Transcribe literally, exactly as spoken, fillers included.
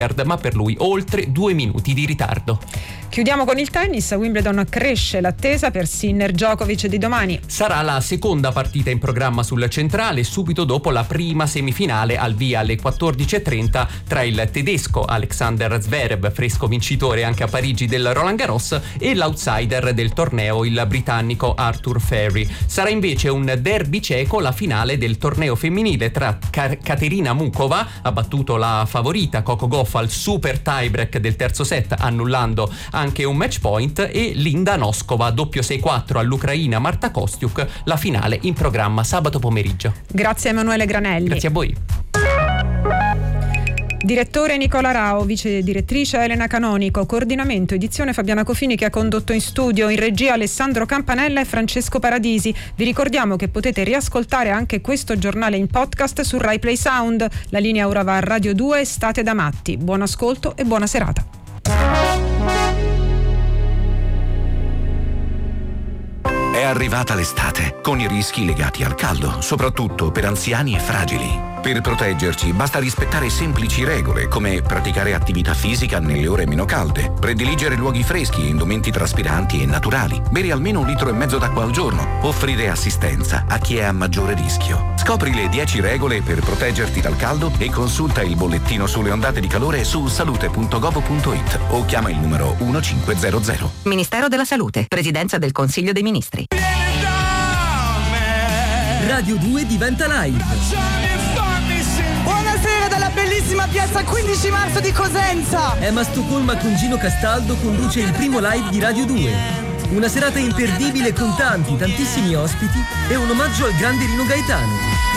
ma per lui oltre due minuti di ritardo. Chiudiamo con il tennis. A Wimbledon cresce l'attesa per Sinner Djokovic di domani. Sarà la seconda partita in programma sul centrale, subito dopo la prima semifinale al via alle quattordici e trenta tra il tedesco Alexander Zverev, fresco vincitore anche a Parigi del Roland Garros, e l'outsider del torneo, il britannico Arthur Ferry. Sarà invece un derby ceco la finale del torneo femminile tra Katerina Mukova, ha battuto la favorita Coco Gauff al super tiebreak del terzo set annullando anche un match point, e Linda Noskova doppio sei quattro all'ucraina Marta Kostiuk, la finale in programma sabato pomeriggio. Grazie a Emanuele Granelli. Grazie a voi. Direttore Nicola Rao, vice direttrice Elena Canonico, coordinamento edizione Fabiana Cofini che ha condotto in studio, in regia Alessandro Campanella e Francesco Paradisi. Vi ricordiamo che potete riascoltare anche questo giornale in podcast su Rai Play Sound. La linea ora va a Radio due, state da matti. Buon ascolto e buona serata. È arrivata l'estate, con i rischi legati al caldo, soprattutto per anziani e fragili. Per proteggerci basta rispettare semplici regole, come praticare attività fisica nelle ore meno calde, prediligere luoghi freschi, indumenti traspiranti e naturali, bere almeno un litro e mezzo d'acqua al giorno, offrire assistenza a chi è a maggiore rischio. Scopri le dieci regole per proteggerti dal caldo e consulta il bollettino sulle ondate di calore su salute punto gov punto it o chiama il numero uno cinque zero zero. Ministero della Salute, Presidenza del Consiglio dei Ministri. Radio due diventa live. Buonasera dalla bellissima piazza quindici marzo di Cosenza. Emma Stoccolma con Gino Castaldo conduce il primo live di Radio due. Una serata imperdibile con tanti, tantissimi ospiti e un omaggio al grande Rino Gaetano.